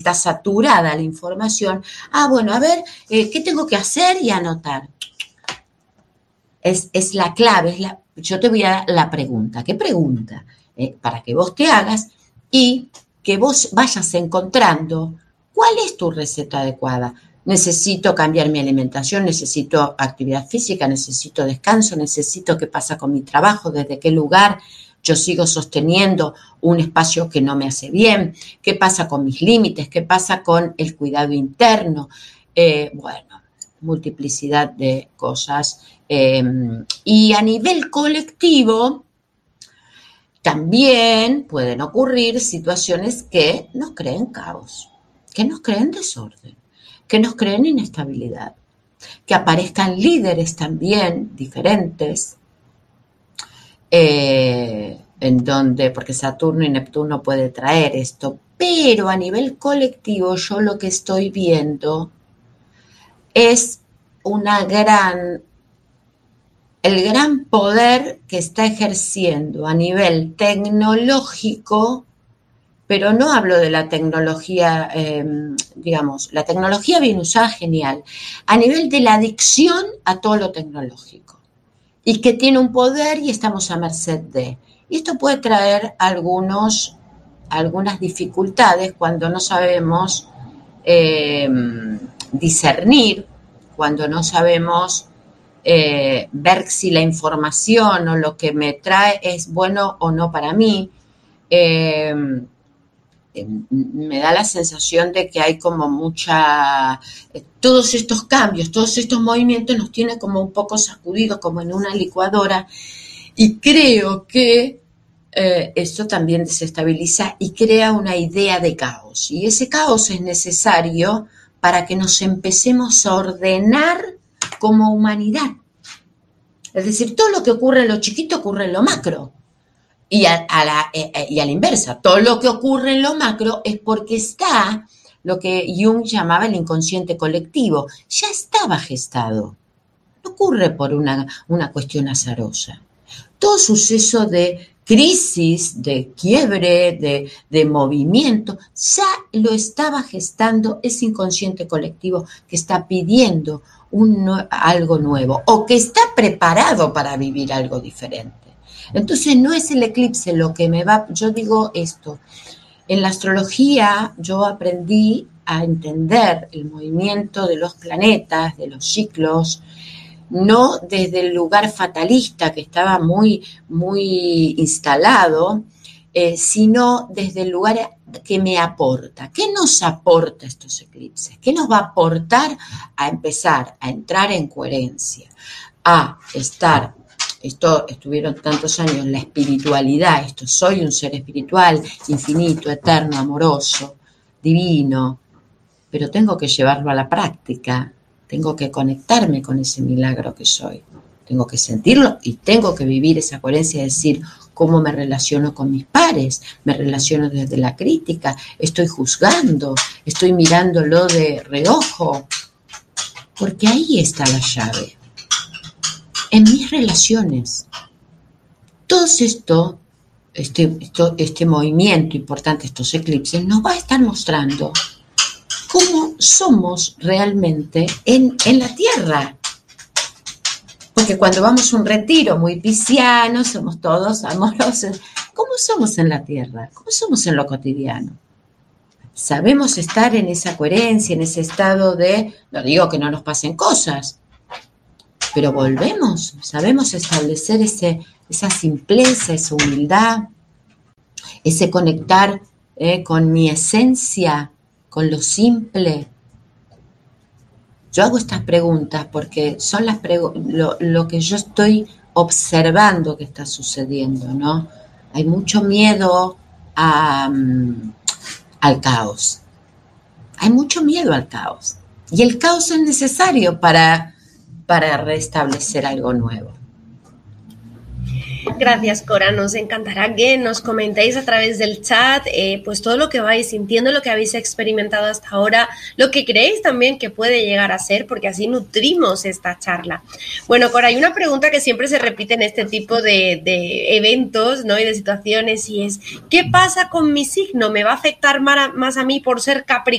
está saturada la información. Bueno, a ver, ¿qué tengo que hacer? Y anotar. Es la clave, yo te voy a dar la pregunta. ¿Qué pregunta? Para que vos te hagas y que vos vayas encontrando cuál es tu receta adecuada. Necesito cambiar mi alimentación, necesito actividad física, necesito descanso, necesito qué pasa con mi trabajo, desde qué lugar yo sigo sosteniendo un espacio que no me hace bien, qué pasa con mis límites, qué pasa con el cuidado interno. Bueno, multiplicidad de cosas. Y a nivel colectivo, también pueden ocurrir situaciones que nos creen caos, que nos creen desorden, que nos creen inestabilidad, que aparezcan líderes también diferentes, en donde, porque Saturno y Neptuno puede traer esto, pero a nivel colectivo yo lo que estoy viendo es el gran poder que está ejerciendo a nivel tecnológico, pero no hablo de la tecnología, digamos, la tecnología bien usada, genial, a nivel de la adicción a todo lo tecnológico, y que tiene un poder y estamos a merced de. Y esto puede traer algunas dificultades cuando no sabemos discernir, cuando no sabemos ver si la información o lo que me trae es bueno o no para mí. Me da la sensación de que hay como todos estos cambios, todos estos movimientos nos tienen como un poco sacudidos, como en una licuadora, y creo que esto también desestabiliza y crea una idea de caos, y ese caos es necesario para que nos empecemos a ordenar como humanidad. Es decir, todo lo que ocurre en lo chiquito ocurre en lo macro. Y a la inversa, todo lo que ocurre en lo macro es porque está lo que Jung llamaba el inconsciente colectivo. Ya estaba gestado. No ocurre por una cuestión azarosa. Todo suceso de crisis, de quiebre, de movimiento, ya lo estaba gestando ese inconsciente colectivo que está pidiendo algo nuevo o que está preparado para vivir algo diferente. Entonces no es el eclipse lo que me va. Yo digo esto, en la astrología yo aprendí a entender el movimiento de los planetas, de los ciclos, no desde el lugar fatalista que estaba muy, muy instalado, sino desde el lugar que me aporta. ¿Qué nos aporta estos eclipses? ¿Qué nos va a aportar a empezar a entrar en coherencia, a estar? Estuvieron tantos años la espiritualidad, soy un ser espiritual, infinito, eterno, amoroso, divino, pero tengo que llevarlo a la práctica, tengo que conectarme con ese milagro que soy, tengo que sentirlo y tengo que vivir esa coherencia, decir cómo me relaciono con mis pares, me relaciono desde la crítica, estoy juzgando, estoy mirándolo de reojo, porque ahí está la llave. En mis relaciones, todo este movimiento importante, estos eclipses, nos va a estar mostrando cómo somos realmente en la Tierra. Porque cuando vamos a un retiro muy pisciano, somos todos amorosos. ¿Cómo somos en la Tierra? ¿Cómo somos en lo cotidiano? Sabemos estar en esa coherencia, en ese estado de, no digo que no nos pasen cosas, pero volvemos, sabemos establecer esa simpleza, esa humildad, ese conectar con mi esencia, con lo simple. Yo hago estas preguntas porque son lo que yo estoy observando que está sucediendo, ¿no? Hay mucho miedo al caos. Hay mucho miedo al caos. Y el caos es necesario para restablecer algo nuevo. Gracias, Cora. Nos encantará que nos comentéis a través del chat pues todo lo que vais sintiendo, lo que habéis experimentado hasta ahora, lo que creéis también que puede llegar a ser, porque así nutrimos esta charla. Bueno, Cora, hay una pregunta que siempre se repite en este tipo de eventos, ¿no? Y de situaciones, y es ¿qué pasa con mi signo? ¿Me va a afectar más a mí por ser Capricornio?